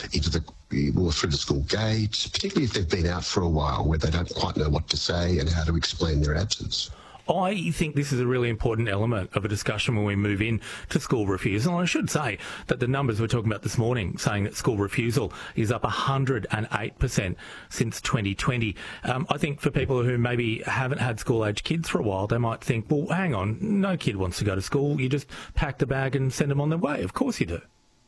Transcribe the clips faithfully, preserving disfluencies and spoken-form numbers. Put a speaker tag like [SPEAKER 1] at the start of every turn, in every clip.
[SPEAKER 1] into the or through the school gates, particularly if they've been out for a while where they don't quite know what to say and how to explain their absence.
[SPEAKER 2] I think this is a really important element of a discussion when we move in to school refusal. And I should say that the numbers we're talking about this morning, saying that school refusal is up one hundred eight percent since twenty twenty. Um, I think for people who maybe haven't had school-age kids for a while, they might think, well, hang on, no kid wants to go to school. You just pack the bag and send them on their way. Of course you do.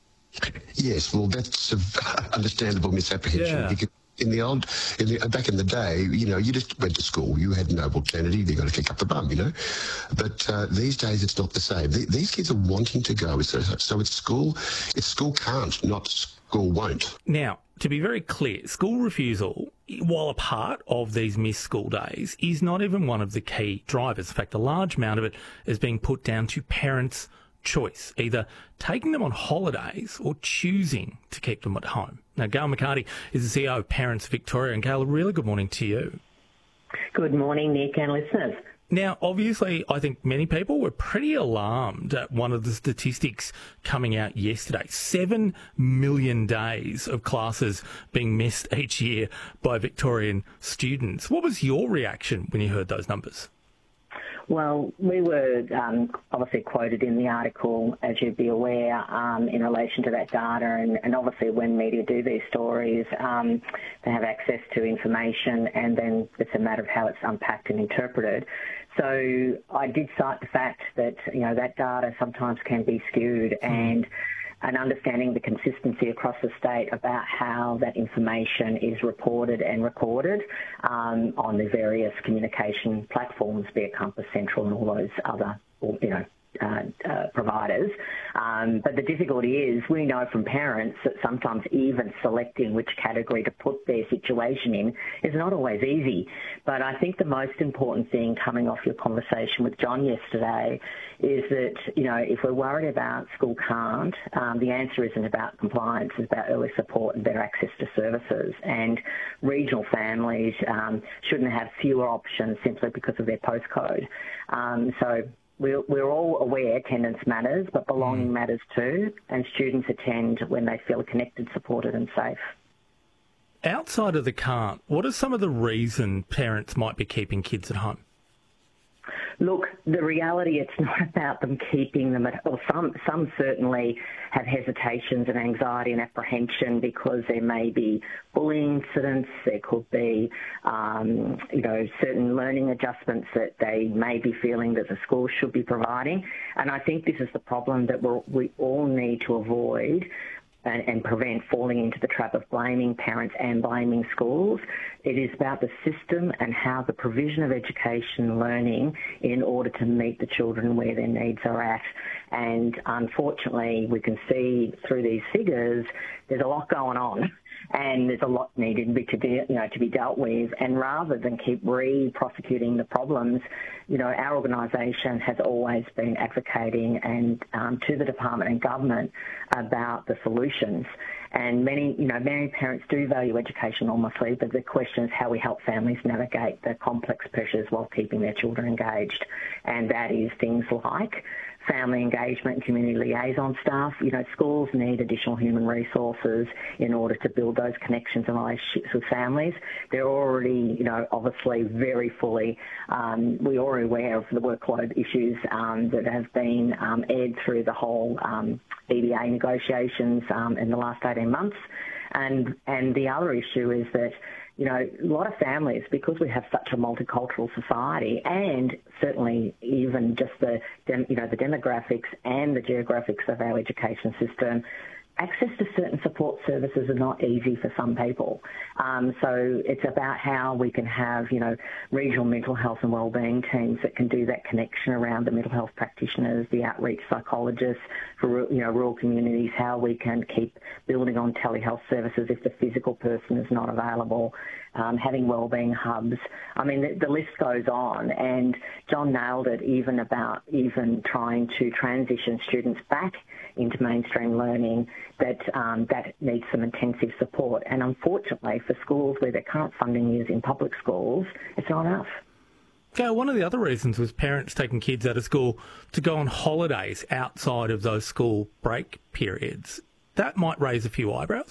[SPEAKER 1] Yes, well, that's an understandable misapprehension.
[SPEAKER 2] Yeah.
[SPEAKER 1] Because in the old, in the, back in the day, you know, you just went to school. You had no alternative. You got to kick up the bum, you know. But uh, these days, it's not the same. The, these kids are wanting to go, so, so it's school. It's school can't, not school won't.
[SPEAKER 2] Now, to be very clear, school refusal, while a part of these missed school days, is not even one of the key drivers. In fact, a large amount of it is being put down to parents' choice, either taking them on holidays or choosing to keep them at home. Now, Gail McCarty is the C E O of Parents Victoria. And Gail, a really good morning to you.
[SPEAKER 3] Good morning, Nick and listeners.
[SPEAKER 2] Now, obviously, I think many people were pretty alarmed at one of the statistics coming out yesterday. Seven million days of classes being missed each year by Victorian students. What was your reaction when you heard those numbers?
[SPEAKER 3] Well, we were um, obviously quoted in the article, as you'd be aware, um, in relation to that data. And, and obviously when media do these stories, um, they have access to information, and then it's a matter of how it's unpacked and interpreted. So I did cite the fact that, you know, that data sometimes can be skewed, and and understanding the consistency across the state about how that information is reported and recorded um, on the various communication platforms, be it Compass Central and all those other, you know, Uh, uh, providers. Um, but the difficulty is we know from parents that sometimes even selecting which category to put their situation in is not always easy. But I think the most important thing coming off your conversation with John yesterday is that, you know, if we're worried about school can't, um, the answer isn't about compliance, it's about early support and better access to services. And regional families um, shouldn't have fewer options simply because of their postcode. Um, so We're, we're all aware attendance matters, but belonging mm. matters too, and students attend when they feel connected, supported and safe.
[SPEAKER 2] Outside of the can't, what are some of the reasons parents might be keeping kids at home?
[SPEAKER 3] Look, the reality, it's not about them keeping them at home. Some, some certainly have hesitations and anxiety and apprehension because there may be bullying incidents, there could be, um, you know, certain learning adjustments that they may be feeling that the school should be providing. And I think this is the problem that we're, we all need to avoid and, and prevent falling into the trap of blaming parents and blaming schools. It is about the system and how the provision of education and learning in order to meet the children where their needs are at. And unfortunately, we can see through these figures, there's a lot going on. And there's a lot needed to be, to, de- you know, to be dealt with. And rather than keep re-prosecuting the problems, you know, our organisation has always been advocating and um, to the department and government about the solutions. And many, you know, many parents do value education enormously, but the question is how we help families navigate the complex pressures while keeping their children engaged. And that is things like family engagement and community liaison staff. You know, schools need additional human resources in order to build those connections and relationships with families. They're already, you know, obviously very fully, um, we're already aware of the workload issues um, that have been um, aired through the whole um, E B A negotiations um, in the last eighteen months. And, and the other issue is that, you know, a lot of families, because we have such a multicultural society, and certainly even just the, you know, the demographics and the geographics of our education system, access to certain support services are not easy for some people. Um, so it's about how we can have, you know, regional mental health and wellbeing teams that can do that connection around the mental health practitioners, the outreach psychologists for, you know, rural communities, how we can keep building on telehealth services if the physical person is not available, um, having wellbeing hubs. I mean, the, the list goes on, and John nailed it even about even trying to transition students back into mainstream learning, that um, that needs some intensive support. And unfortunately, for schools where their current funding is in public schools, it's not enough.
[SPEAKER 2] Gail, one of the other reasons was parents taking kids out of school to go on holidays outside of those school break periods. That might raise a few eyebrows.